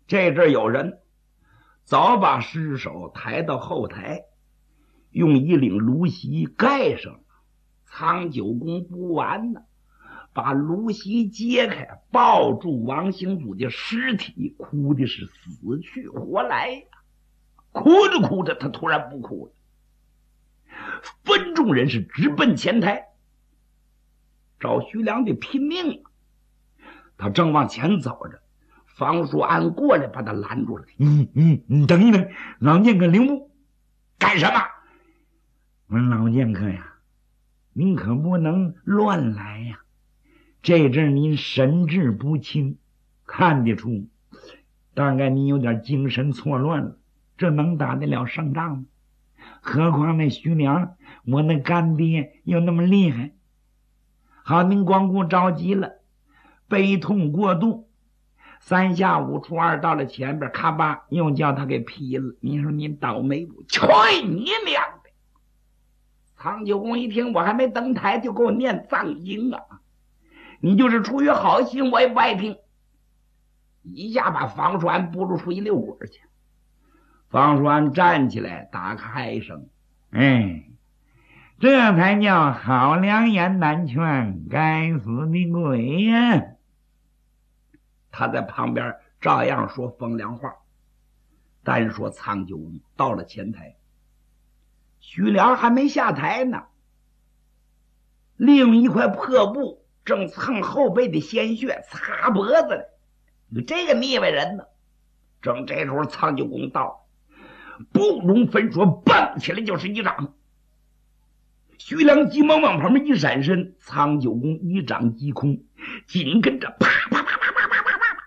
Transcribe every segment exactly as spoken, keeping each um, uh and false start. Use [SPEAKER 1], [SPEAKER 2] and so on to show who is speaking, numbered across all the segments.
[SPEAKER 1] 这阵有人早把尸首抬到后台，用一领芦席盖上。苍九公不完呢，把芦席揭开，抱住王兴祖的尸体，哭的是死去活来呀！哭着哭着，他突然不哭了。分众人是直奔前台，找徐良的拼命了。他正往前走着，方叔安过来把他拦住了。嗯嗯，你等一等，老剑客领步。干什么？我说老剑客呀，您可不能乱来呀！这阵您神志不清，看得出，大概你有点精神错乱了，这能打得了胜仗吗？何况那徐良，我那干爹又那么厉害。好，您光顾着急了，悲痛过度，三下五除二到了前边，咔吧又叫他给劈了。你说您倒霉不？去你娘的！苍九公一听，我还没登台就给我念藏经啊！你就是出于好心，我也不爱听。一下把方叔安拨出出一溜滚去。方叔安站起来，打开声，哎，这才叫好良言难劝，该死的鬼呀！他在旁边照样说风凉话。单说苍九公到了前台，徐良还没下台呢，利用一块破布正蹭后背的鲜血擦脖子呢。你这个腻歪人呢！正这时候苍九公到，不容分说，蹦起来就是一掌。徐良急忙往旁边一闪身，苍九公一掌击空，紧跟着啪啪啪啪啪啪啪啪，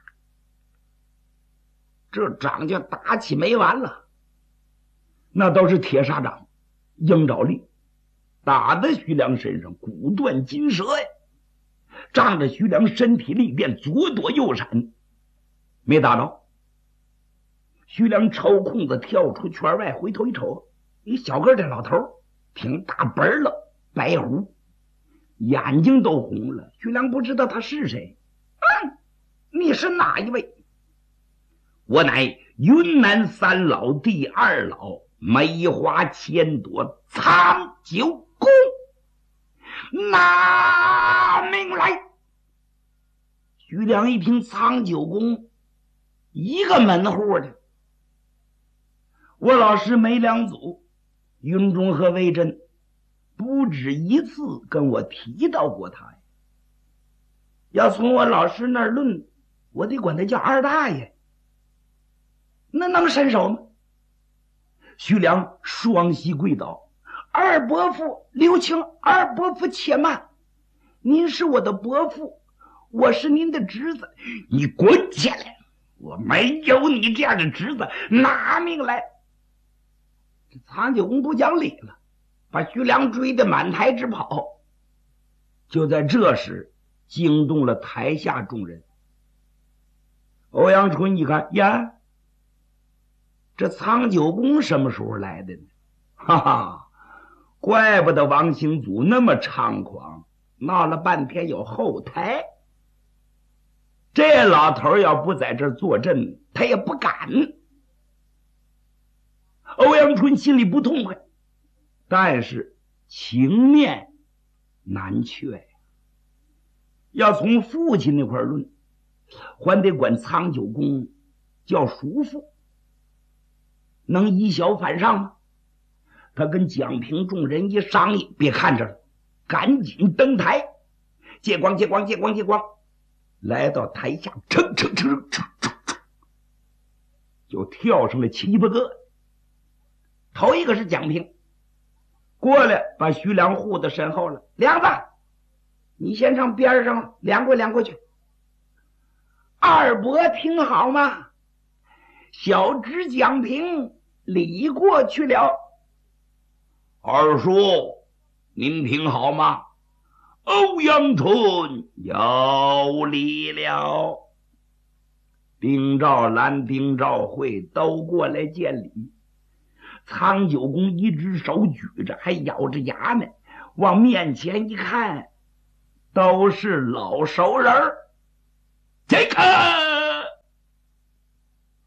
[SPEAKER 1] 这掌就打起没完了。那都是铁砂掌，鹰爪力，打在徐良身上骨断筋折呀！仗着徐良身体力便，左躲右闪，没打着。徐良抽空子跳出圈外，回头一瞅，一小个的老头，挺大本了，白胡，眼睛都红了。徐良不知道他是谁。嗯，你是哪一位？我乃云南三老第二老，梅花千朵苍九公，拿命来！徐良一听苍九公，一个门户的。我老师梅良祖、云中和魏真不止一次跟我提到过他呀。要从我老师那儿论，我得管他叫二大爷，那能伸手吗？徐良双膝跪倒，二伯父留情，二伯父且慢，您是我的伯父，我是您的侄子，你滚起来！我没有你这样的侄子，拿命来！苍九公不讲理了，把徐良追得满台直跑。就在这时，惊动了台下众人。欧阳春一看呀，这苍九公什么时候来的呢？哈哈，怪不得王兴祖那么猖狂，闹了半天有后台。这老头要不在这儿坐镇，他也不敢。欧阳春心里不痛快，但是情面难却。要从父亲那块论，还得管苍九公叫叔父，能以小反上吗？他跟蒋平众人一商议，别看着了，赶紧登台，借光借光借光借光，来到台下，噌噌噌噌噌，就跳上了七八个。头一个是蒋平，过来把徐良护到身后了。梁子，你先上边上凉过凉过去。二伯听好吗？小侄蒋平礼过去了。二叔，您听好吗？欧阳春有礼了。丁兆兰、丁兆会都过来见礼。苍九公一只手举着，还咬着牙呢，往面前一看，都是老熟人。这个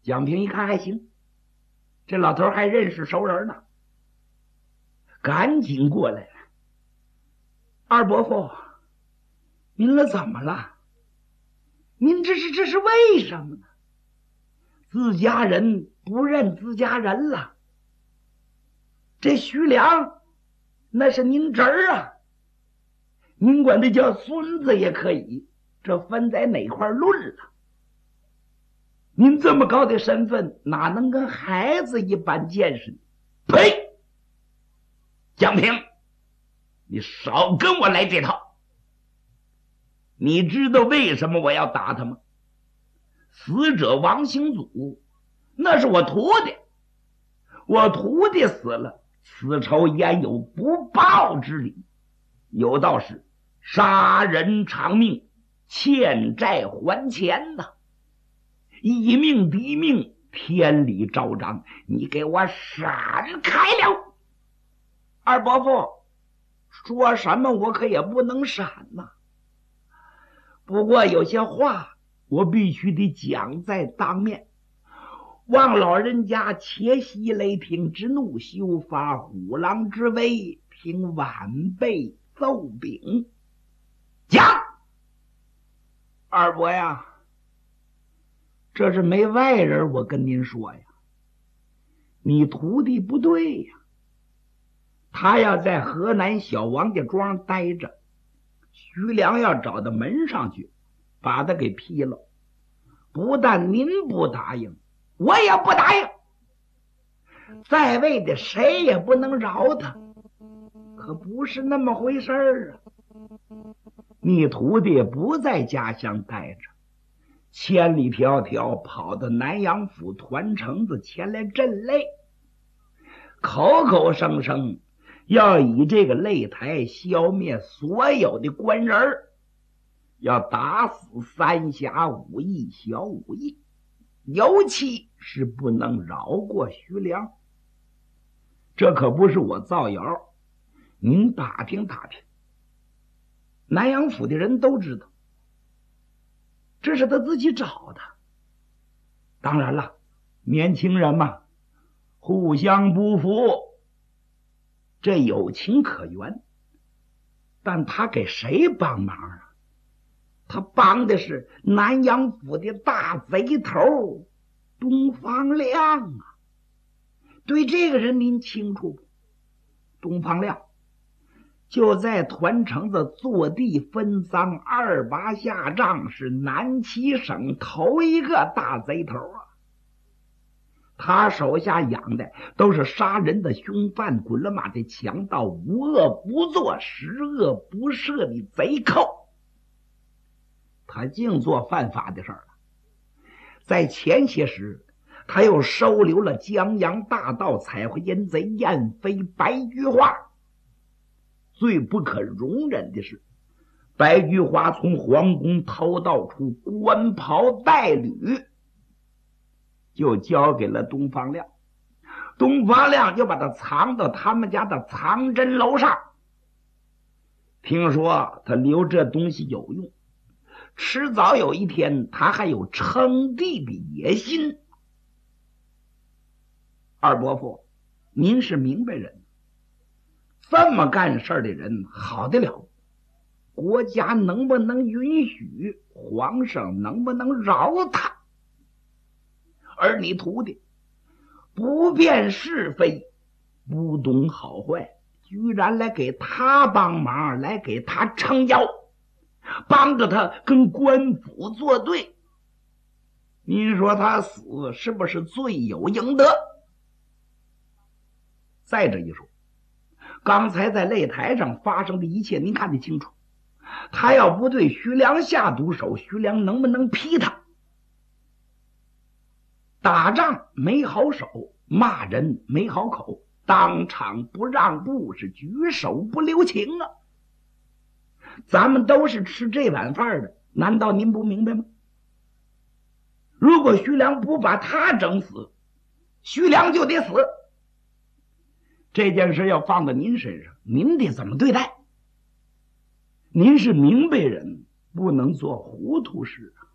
[SPEAKER 1] 蒋平一看还行，这老头还认识熟人呢，赶紧过来了。二伯父，您这怎么了？您这是这是为什么呢？自家人不认自家人了。这徐良那是您侄儿啊，您管他叫孙子也可以，这分在哪块论了？您这么高的身份，哪能跟孩子一般见识呢？呸！蒋平，你少跟我来这套。你知道为什么我要打他吗？死者王兴祖，那是我徒弟，我徒弟死了，此仇焉有不报之理？有道是杀人偿命，欠债还钱呐，以命抵命，天理昭彰，你给我闪开了！二伯父说什么我可也不能闪呐、啊，不过有些话我必须得讲在当面。望老人家且息雷霆之怒，休发虎狼之威，凭晚辈奏禀。讲，二伯呀，这是没外人，我跟您说呀，你徒弟不对呀，他要在河南小王家庄待着，徐良要找到门上去把他给劈了，不但您不答应，我也不答应，在位的谁也不能饶他，可不是那么回事儿啊！你徒弟不在家乡待着，千里迢迢跑到南阳府团城子前来镇擂，口口声声要以这个擂台消灭所有的官人，要打死三侠五义小五义，尤其是不能饶过徐良。这可不是我造谣，您打听打听，南阳府的人都知道，这是他自己找的。当然了，年轻人嘛，互相不服，这有情可原，但他给谁帮忙啊？他帮的是南阳府的大贼头东方亮啊！对这个人您清楚不？东方亮就在团城子坐地分赃，二八下账，是南齐省头一个大贼头啊！他手下养的都是杀人的凶犯、滚了马的强盗、无恶不作、十恶不赦的贼寇。他净做犯法的事儿了。在前些时，他又收留了江洋大盗、采回淫贼燕飞、白菊花。最不可容忍的是，白菊花从皇宫偷盗出官袍带履，就交给了东方亮。东方亮就把他藏到他们家的藏针楼上。听说他留这东西有用，迟早有一天他还有称帝的野心。二伯父，您是明白人，这么干事的人好得了，国家能不能允许，皇上能不能饶他？而你徒弟不辨是非，不懂好坏，居然来给他帮忙，来给他撑腰，帮着他跟官府作对，您说他死是不是罪有应得？再者一说，刚才在擂台上发生的一切您看得清楚，他要不对徐良下毒手，徐良能不能劈他？打仗没好手，骂人没好口，当场不让步，是举手不留情啊！咱们都是吃这碗饭的，难道您不明白吗？如果徐良不把他整死，徐良就得死。这件事要放到您身上，您得怎么对待？您是明白人，不能做糊涂事啊！